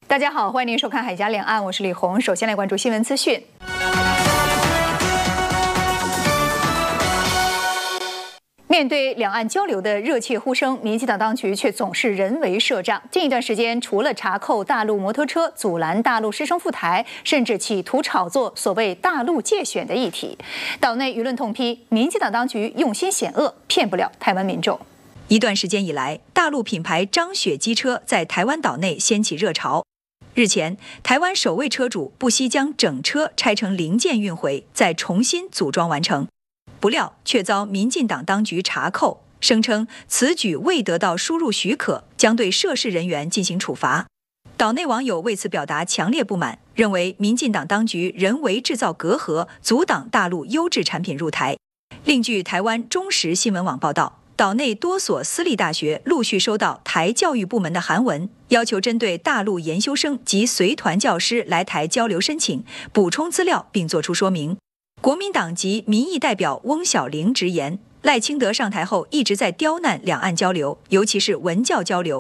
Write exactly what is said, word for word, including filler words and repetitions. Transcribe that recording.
大家好，欢迎您收看《海峡两岸》，我是李红。首先来关注新闻资讯。面对两岸交流的热切呼声，民进党当局却总是人为设障。近一段时间，除了查扣大陆摩托车、阻拦大陆师生赴台，甚至企图炒作所谓大陆介选的议题，岛内舆论痛批民进党当局用心险恶，骗不了台湾民众。 一段时间以来，大陆品牌张雪机车在台湾岛内掀起热潮。日前，台湾首位车主不惜将整车拆成零件运回，再重新组装完成，不料却遭民进党当局查扣，声称此举未得到输入许可，将对涉事人员进行处罚。岛内网友为此表达强烈不满，认为民进党当局人为制造隔阂，阻挡大陆优质产品入台。另据台湾中时新闻网报道，岛内多所私立大学陆续收到台教育部门的函文，要求针对大陆研修生及随团教师来台交流申请补充资料并作出说明。国民党籍民意代表翁小玲直言，赖清德上台后一直在刁难两岸交流，尤其是文教交流，